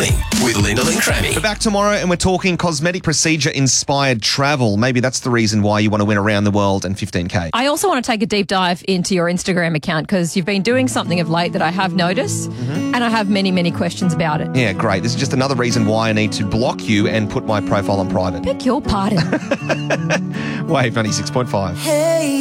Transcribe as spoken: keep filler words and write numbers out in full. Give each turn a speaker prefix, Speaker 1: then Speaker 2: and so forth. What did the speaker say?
Speaker 1: morning with Lyndall and Crammy.
Speaker 2: We're back tomorrow and we're talking cosmetic procedure-inspired travel. Maybe that's the reason why you want to win around the world and fifteen K.
Speaker 3: I also want to take a deep dive into your Instagram account because you've been doing something of late that I have noticed mm-hmm. and I have many, many questions about it.
Speaker 2: Yeah, great. This is just another reason why I need to block you and put my profile on private.
Speaker 3: Beg your pardon.
Speaker 2: Wave ninety-six point five.
Speaker 4: Hey.